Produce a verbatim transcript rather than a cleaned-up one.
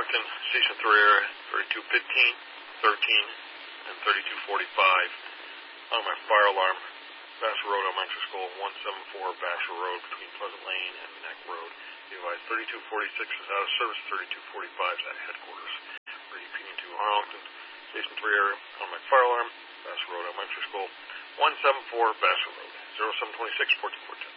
Arlington, Station three area, thirty-two fifteen, thirteen, and thirty-two forty-five. On my fire alarm, Vassar Road Elementary School, one seventy-four Vassar Road between Pleasant Lane and Neck Road. Be advised, thirty-two forty-six is out of service, thirty-two forty-five is at headquarters. Repeating to Arlington, Station three area, on my fire alarm, Vassar Road Elementary School, one seventy-four Vassar Road, zero seven two six, fourteen fourteen.